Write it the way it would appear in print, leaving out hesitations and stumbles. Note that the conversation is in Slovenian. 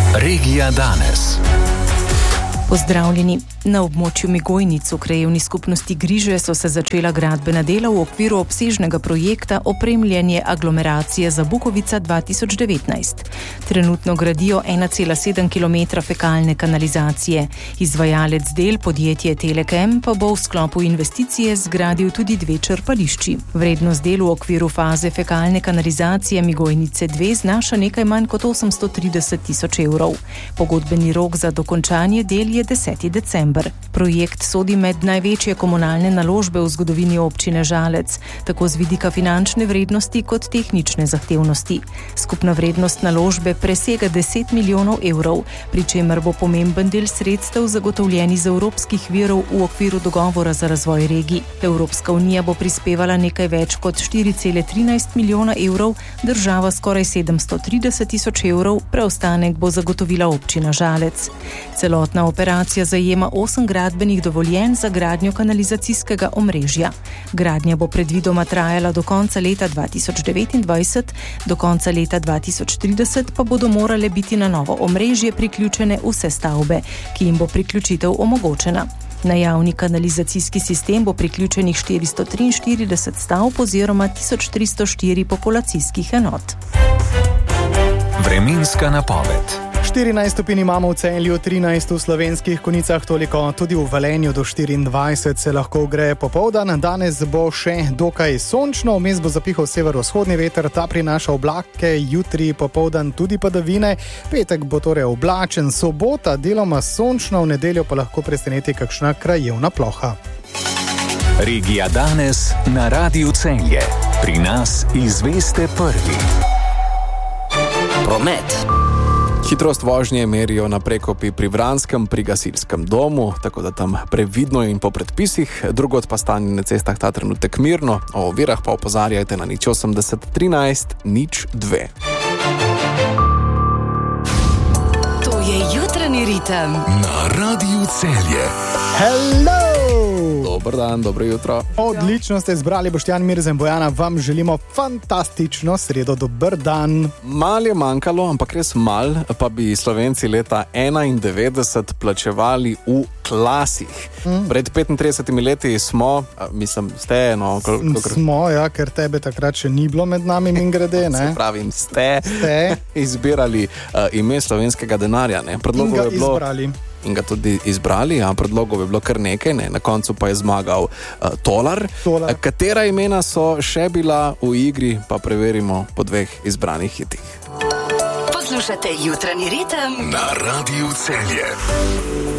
Regija danes. Pozdravljeni. Na območju Migojnic v krajevni skupnosti Griže so se začela gradbena dela v okviru obsežnega projekta Opremljanje aglomeracije Zabukovica 2019. Trenutno gradijo 1,7 km fekalne kanalizacije. Izvajalec del, podjetje Telekem, pa bo v sklopu investicije zgradil tudi 2 črpališči. Vrednost del v okviru faze fekalne kanalizacije Migojnice 2 znaša nekaj manj kot 830 000 evrov. Pogodbeni rok za dokončanje del je 10. december. Projekt sodi med največje komunalne naložbe v zgodovini občine Žalec, tako z vidika finančne vrednosti kot tehnične zahtevnosti. Skupna vrednost naložbe presega 10 milijonov evrov, pri čemer bo pomemben del sredstev zagotovljen iz evropskih virov v okviru dogovora za razvoj regij. Evropska unija bo prispevala nekaj več kot 4,13 milijona evrov, država skoraj 730 000 evrov, preostanek bo zagotovila občina Žalec. Celotna operacija zajema 8 gradbenih dovoljenj za gradnjo kanalizacijskega omrežja. Gradnja bo predvidoma trajala do konca leta 2029, do konca leta 2030 pa bodo morale biti na novo omrežje priključene vse stavbe, ki jim bo priključitev omogočena. Na javni kanalizacijski sistem bo priključenih 443 stavb oziroma 1304 populacijskih enot. Vremenska napoved. 14 stopinj imamo v Celju, 13 v Slovenskih Konjicah, toliko tudi v Velenju do 24 se lahko ogreje popoldan. Danes bo še dokaj sončno, vmes bo zapihal severovzhodni veter, ta prinaša oblake, jutri popoldan tudi padavine, petek bo torej oblačen, sobota deloma sončno, v nedeljo pa lahko preseneti kakšna krajevna ploha. Regija danes na Radiu Celje. Pri nas izveste prvi. Promet. Hitrost vožnje merijo na prekopi pri Vranskem, pri gasilskem domu, tako da tam previdno in po predpisih, drugod pa stanje na cestah ta trenutek mirno, o ovirah pa opozarjajte na 080 13 02. To je jutranji ritem na Radiu Celje. Hello! Dober dan, dobro jutro. Odlično ste izbrali, Boštjan, Mirza in Bojana, vam želimo fantastično sredo, dober dan. Mal je manjkalo, ampak res mal, pa bi Slovenci leta 91 plačevali v klasih. Pred 35 leti smo, mislim, ste, no... Smo, ja, ker tebe takrat še ni bilo med nami in grede, ne? Se pravim, ste izbirali ime slovenskega denarja, ne? In ga izbrali. In ga tudi izbrali, predlogov je bilo kar nekaj, ne? Na koncu pa je zmagal Tolar. Katera imena so še bila v igri, pa preverimo po 2 izbranih hitih. Poslušate jutranji ritem na Radiu Celje.